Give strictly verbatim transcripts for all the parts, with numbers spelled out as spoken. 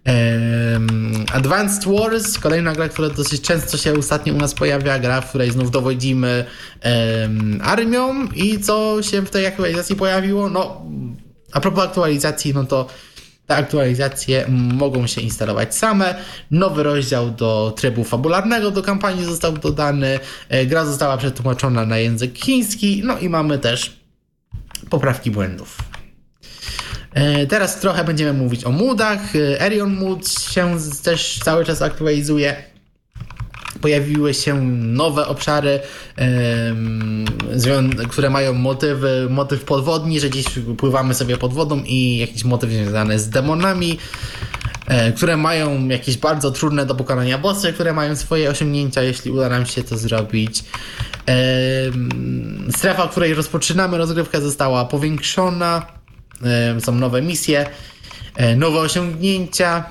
Advanced Wars, kolejna gra, która dosyć często się ostatnio u nas pojawia, gra, w której znów dowodzimy um, armią i co się w tej aktualizacji pojawiło? No, a propos aktualizacji, no to te aktualizacje mogą się instalować same. Nowy rozdział do trybu fabularnego do kampanii został dodany, gra została przetłumaczona na język chiński, no i mamy też poprawki błędów. Teraz trochę będziemy mówić o moodach. Arion Mood się też cały czas aktualizuje. Pojawiły się nowe obszary, które mają motywy, motyw podwodni, że gdzieś pływamy sobie pod wodą i jakiś motyw związany z demonami, które mają jakieś bardzo trudne do pokonania bossy, które mają swoje osiągnięcia, jeśli uda nam się to zrobić. Strefa, w której rozpoczynamy rozgrywkę, została powiększona. Są nowe misje, nowe osiągnięcia.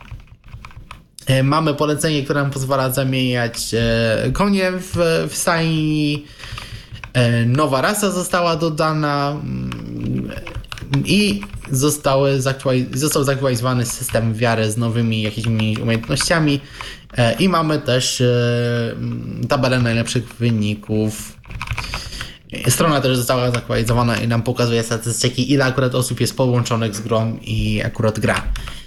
Mamy polecenie, które nam pozwala zamieniać konie w, w stajni. Nowa rasa została dodana i zostały zaktualiz- został zaktualizowany system wiary z nowymi jakimiś umiejętnościami. I mamy też tabelę najlepszych wyników. Strona też została zaktualizowana i nam pokazuje statystyki, ile akurat osób jest połączonych z grą i akurat gra.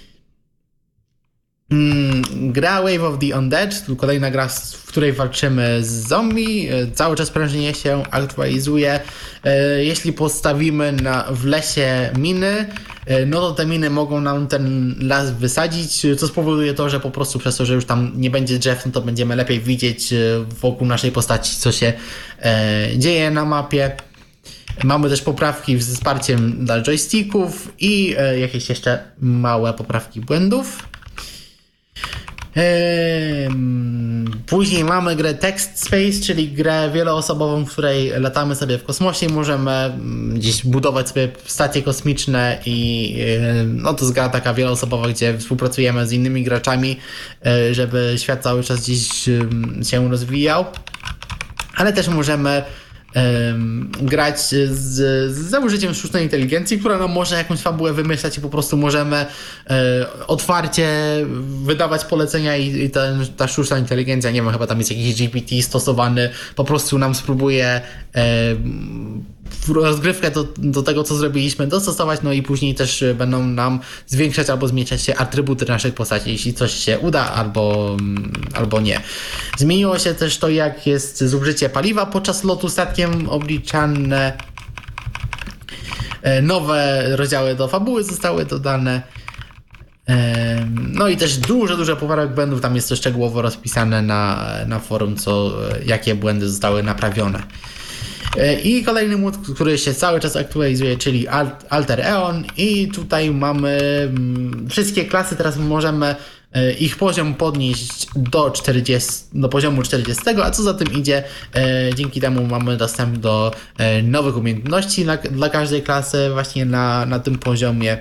Gra Wave of the Undead, to kolejna gra, w której walczymy z zombie. Cały czas prężnie się aktualizuje. Jeśli postawimy na, w lesie miny, no to te miny mogą nam ten las wysadzić, co spowoduje to, że po prostu przez to, że już tam nie będzie drzew, no to będziemy lepiej widzieć wokół naszej postaci, co się dzieje na mapie. Mamy też poprawki z wsparciem dla joysticków i jakieś jeszcze małe poprawki błędów. Później mamy grę Text Space, czyli grę wieloosobową, w której latamy sobie w kosmosie i możemy gdzieś budować sobie stacje kosmiczne i no to jest gra taka wieloosobowa, gdzie współpracujemy z innymi graczami, żeby świat cały czas gdzieś się rozwijał, ale też możemy Um, grać z, z użyciem sztucznej inteligencji, która nam może jakąś fabułę wymyślać i po prostu możemy e, otwarcie wydawać polecenia i, i ta, ta sztuczna inteligencja, nie wiem, chyba tam jest jakiś G P T stosowany, po prostu nam spróbuje e, rozgrywkę do, do tego, co zrobiliśmy, dostosować, no i później też będą nam zwiększać albo zmniejszać się atrybuty naszych postaci, jeśli coś się uda, albo, albo nie. Zmieniło się też to, jak jest zużycie paliwa podczas lotu statkiem obliczane. Nowe rozdziały do fabuły zostały dodane. No i też dużo, dużo poprawek błędów, tam jest to szczegółowo rozpisane na, na forum, co, jakie błędy zostały naprawione. I kolejny mod, który się cały czas aktualizuje, czyli Alter Eon, i tutaj mamy wszystkie klasy, teraz możemy ich poziom podnieść do czterdziestego, do poziomu czterdziestego, a co za tym idzie, dzięki temu mamy dostęp do nowych umiejętności dla, dla każdej klasy właśnie na, na tym poziomie.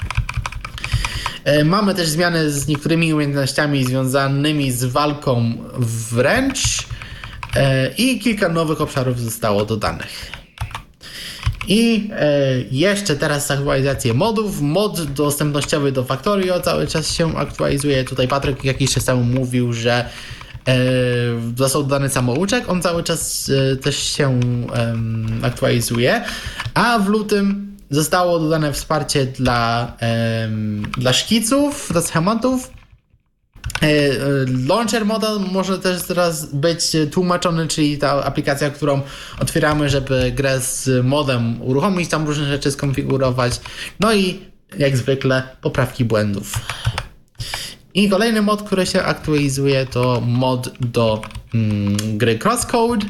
Mamy też zmiany z niektórymi umiejętnościami związanymi z walką wręcz i kilka nowych obszarów zostało dodanych. I jeszcze teraz aktualizację modów. Mod dostępnościowy do Factorio cały czas się aktualizuje. Tutaj Patryk jakiś czas temu mówił, że został dodany samouczek. On cały czas też się aktualizuje. A w lutym zostało dodane wsparcie dla, dla szkiców, dla schematów. Launcher model może też teraz być tłumaczony, czyli ta aplikacja, którą otwieramy, żeby grę z modem uruchomić, tam różne rzeczy skonfigurować. No i jak zwykle poprawki błędów. I kolejny mod, który się aktualizuje, to mod do mm, gry Crosscode.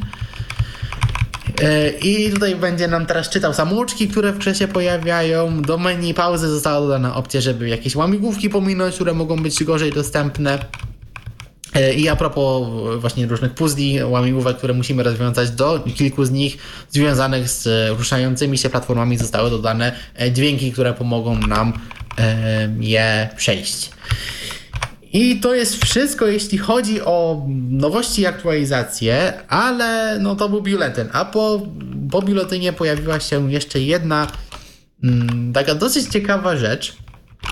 I tutaj będzie nam teraz czytał samouczki, które w grze się pojawiają. Do menu pauzy została dodana opcja, żeby jakieś łamigłówki pominąć, które mogą być gorzej dostępne. I a propos właśnie różnych puzli, łamigłówek, które musimy rozwiązać, do kilku z nich związanych z ruszającymi się platformami zostały dodane dźwięki, które pomogą nam je przejść. I to jest wszystko, jeśli chodzi o nowości i aktualizacje, ale no to był biuletyn. A po, po biuletynie pojawiła się jeszcze jedna mm, taka dosyć ciekawa rzecz.